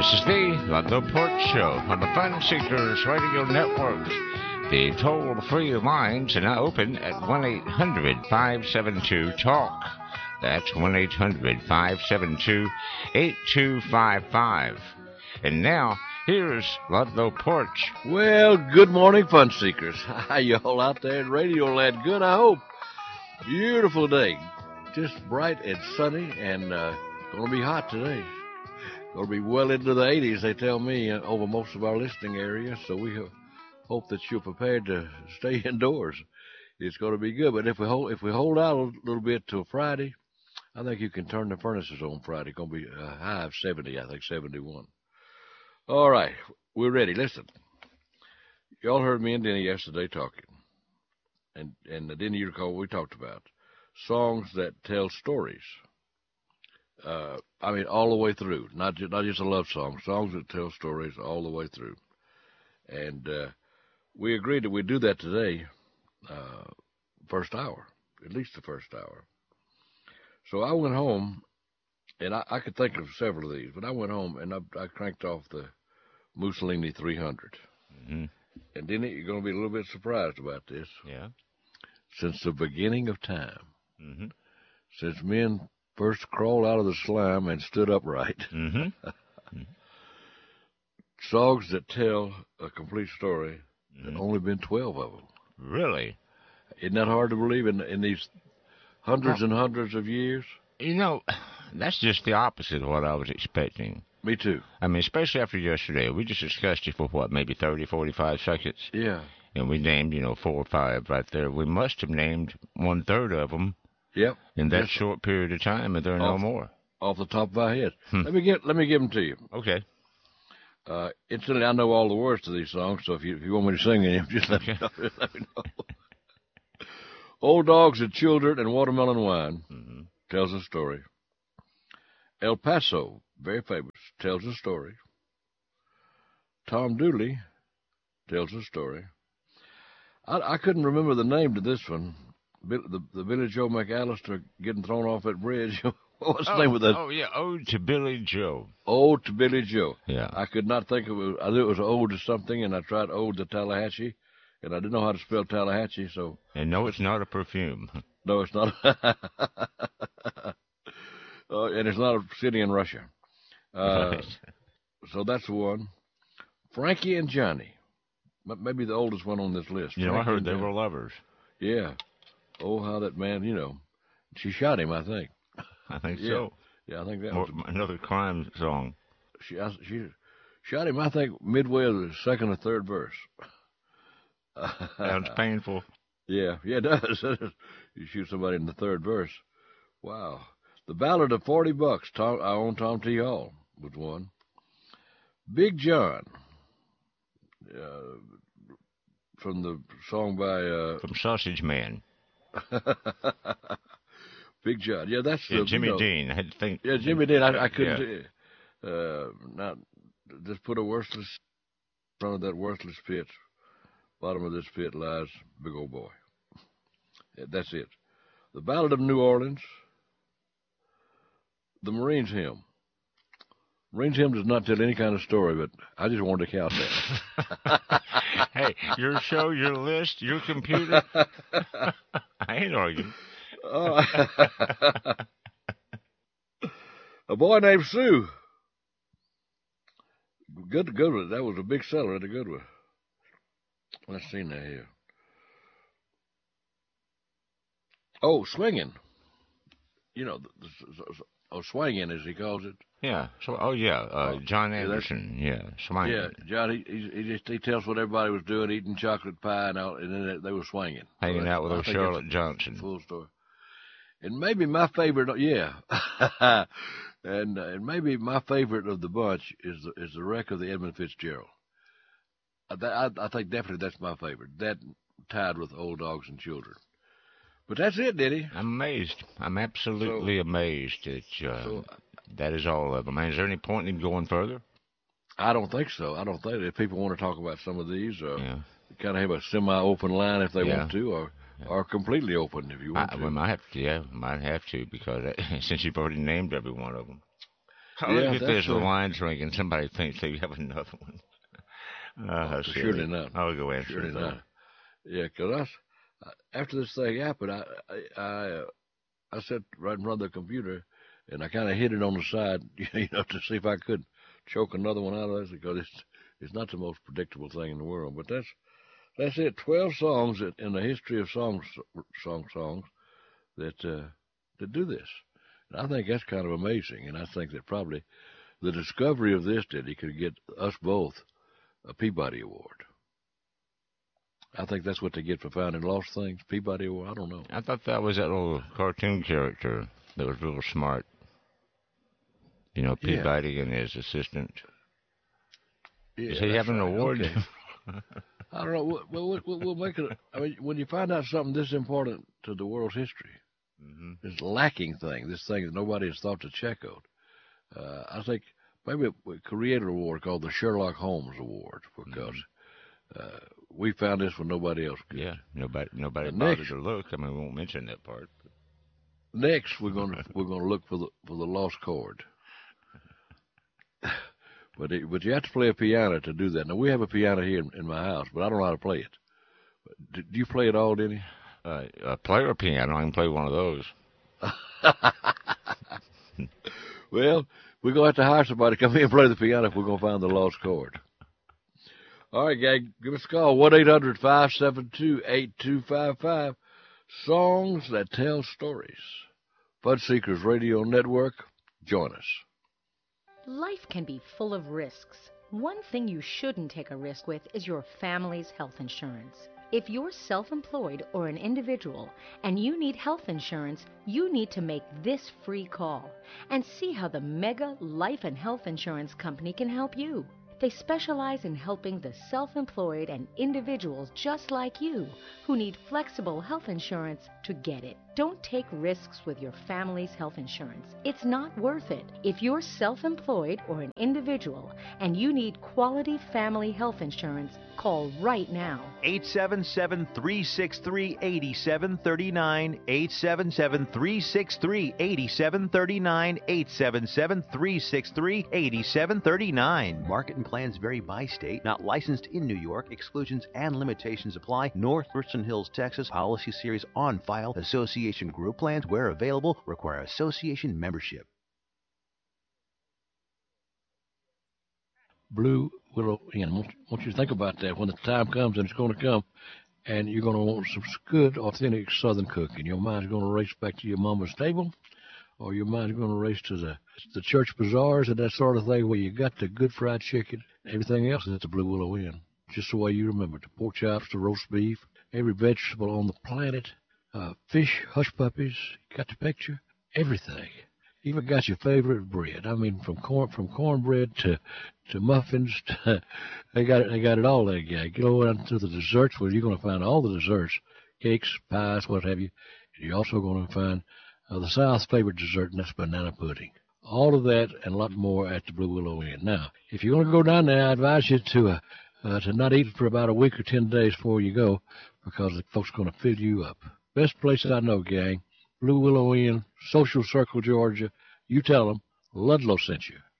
This is the Ludlow Port Show on the Fun Seekers Radio Network. The toll-free lines are now open at 1-800-572-TALK. That's 1-800-572-8255. And now, here's Ludlow Porch. Well, good morning, Fun Seekers. How y'all out there in Radio Land? Good, I hope. Beautiful day. Just bright and sunny and going to be hot today. Going to be well into the 80s, they tell me, over most of our listening area. So we hope that you're prepared to stay indoors. It's going to be good. But if we hold out a little bit till Friday, I think you can turn the furnaces on Friday. It's going to be a high of 70, I think 71. All right, we're ready. Listen, y'all heard me and Denny yesterday talking. And Denny, you recall what we talked about. Songs that tell stories. All the way through, not just a love song, songs that tell stories all the way through. And we agreed that we'd do that today, first hour, at least the first hour. So I went home, and I could think of several of these, but I went home and I cranked off the Mussolini 300. Mm-hmm. And then you're going to be a little bit surprised about this. Yeah. Since the beginning of time, mm-hmm. since men first crawled out of the slime and stood upright. Mm-hmm. Mm-hmm. Songs that tell a complete story. Mm-hmm. There have only been 12 of them. Really? Isn't that hard to believe in these hundreds and hundreds of years? You know, that's just the opposite of what I was expecting. Me too. I mean, especially after yesterday. We just discussed it for, maybe 30, 45 seconds? Yeah. And we named, 4 or 5 right there. We must have named 1/3 of them. Yep. In that short period of time, and there are no more. Off the top of my head. Let me give them to you. Okay. Instantly, I know all the words to these songs, so if you want me to sing any, just let me know. Old Dogs and Children and Watermelon Wine tells a story. El Paso, very famous, tells a story. Tom Dooley tells a story. I couldn't remember the name to this one. The Billy Joe McAllister getting thrown off that bridge. What's the name of that? Oh, yeah, Ode to Billy Joe. Ode to Billy Joe. Yeah. I could not think of it. I knew it was Ode to something, and I tried Ode to Tallahatchie, and I didn't know how to spell Tallahatchie, so... And no, it's not a perfume. No, it's not. And it's not a city in Russia. Right. So that's the one. Frankie and Johnny. Maybe the oldest one on this list. I heard they were lovers. Yeah. Oh, how that man, she shot him, I think. I think yeah. so. Yeah, I think that or was another crime song. She shot him, I think, midway of the second or third verse. Sounds painful. Yeah, it does. You shoot somebody in the third verse. Wow. The Ballad of 40 Bucks, our own Tom T. Hall was one. Big John, from the song by... From Sausage Man. Big John. Yeah, that's Jimmy Dean. I had to think. Yeah, Jimmy Dean. I couldn't not just put a worthless in front of that worthless pit. Bottom of this pit lies big old boy. Yeah, that's it. The Ballad of New Orleans. The Marines Hymn. Marines Hymn does not tell any kind of story, but I just wanted to count that. Hey, your show, your list, your computer. I ain't arguing. A Boy Named Sue. Good one. That was a big seller. That's a good one. Let's see now here. Oh, Swingin'. Swingin', as he calls it. Yeah. So, John Anderson. Yeah, swinging. Yeah, John. He tells what everybody was doing, eating chocolate pie and all, and then they were swinging, hanging out with Charlotte Johnson. Full story. And maybe my favorite, and maybe my favorite of the bunch is the Wreck of the Edmund Fitzgerald. I think definitely that's my favorite. That tied with Old Dogs and Children. But that's it, Diddy. I'm amazed. I'm absolutely amazed that that is all of them. Is there any point in going further? I don't think so. I don't think if people want to talk about some of these, kind of have a semi-open line if they want to, or completely open if you want to. We might have to, might have to, because since you've already named every one of them. Look at this wine drink, and somebody thinks they have another one. Surely not. I'll go answer surely that. not. Yeah, because after this thing happened, I sat right in front of the computer, and I kind of hit it on the side, to see if I could choke another one out of this, because it's not the most predictable thing in the world. But that's it. 12 songs in the history of songs that do this. And I think that's kind of amazing. And I think that probably the discovery of this could get us both a Peabody Award. I think that's what they get for finding lost things. Peabody Award. I don't know. I thought that was that little cartoon character that was real smart. Peabody and his assistant. Yeah, Does he have an award? Okay. I don't know. We'll make it. I mean, when you find out something this important to the world's history, this lacking thing, this thing that nobody has thought to check out, I think maybe we create an award called the Sherlock Holmes Award, because we found this when nobody else could. Yeah, nobody bothered to look. I mean, we won't mention that part. Next, we're gonna look for the lost chord. But you have to play a piano to do that. Now, we have a piano here in my house, but I don't know how to play it. Do you play it all, Denny? Play a piano. I can play one of those. Well, we're going to have to hire somebody to come in and play the piano if we're going to find the lost chord. All right, gang, give us a call, 1-800-572-8255. Songs that tell stories. Fun Seekers Radio Network. Join us. Life can be full of risks. One thing you shouldn't take a risk with is your family's health insurance. If you're self-employed or an individual and you need health insurance, you need to make this free call and see how the Mega Life and Health Insurance Company can help you. They specialize in helping the self-employed and individuals just like you who need flexible health insurance to get it. Don't take risks with your family's health insurance. It's not worth it. If you're self-employed or an individual and you need quality family health insurance, call right now. 877-363-8739, 877-363-8739, 877-363-8739. Market and plans vary by state. Not licensed in New York. Exclusions and limitations apply. North Richland Hills, Texas. Policy series on file. Association group plans, where available, require association membership. Blue Willow Inn. I want you to think about that when the time comes, and it's going to come, and you're going to want some good, authentic Southern cooking. Your mind's going to race back to your mama's table, or your mind's going to race to the church bazaars and that sort of thing, where you got the good fried chicken. Everything else is at the Blue Willow Inn. Just the way you remember it. The pork chops, the roast beef, every vegetable on the planet, fish, hush puppies. You got the picture? Everything. Even got your favorite bread. I mean, from cornbread to muffins. They got it all there, guy. Go on to the desserts, where you're going to find all the desserts, cakes, pies, what have you. You're also going to find the South's favorite dessert, and that's banana pudding. All of that and a lot more at the Blue Willow Inn. Now, if you're going to go down there, I advise you to not eat for about a week or 10 days before you go, because the folks are going to fill you up. Best place I know, gang. Blue Willow Inn, Social Circle, Georgia. You tell them Ludlow sent you.